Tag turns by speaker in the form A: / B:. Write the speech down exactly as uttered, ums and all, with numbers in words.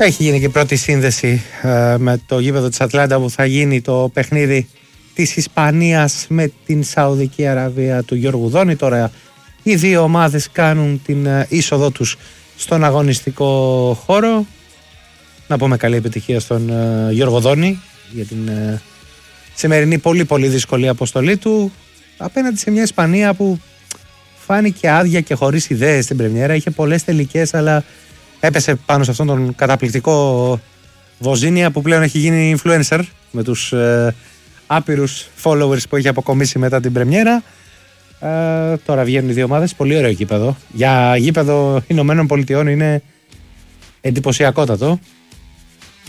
A: Έχει γίνει και πρώτη σύνδεση ε, με το γήπεδο της Ατλάντα που θα γίνει το παιχνίδι της Ισπανίας με την Σαουδική Αραβία του Γιώργου Δόνη. Τώρα οι δύο ομάδες κάνουν την ε, είσοδό τους στον αγωνιστικό χώρο. Να πούμε καλή επιτυχία στον ε, Γιώργο Δόνη για την ε, σημερινή πολύ πολύ δύσκολη αποστολή του απέναντι σε μια Ισπανία που φάνηκε άδεια και χωρίς ιδέες στην πρεμιέρα. Είχε πολλές τελικές, αλλά έπεσε πάνω σε αυτόν τον καταπληκτικό Βοζίνια που πλέον έχει γίνει influencer με τους ε, άπειρους followers που έχει αποκομίσει μετά την πρεμιέρα. Ε, τώρα βγαίνουν οι δύο ομάδες. Πολύ ωραίο γήπεδο. Για γήπεδο Ηνωμένων Πολιτειών είναι εντυπωσιακότατο.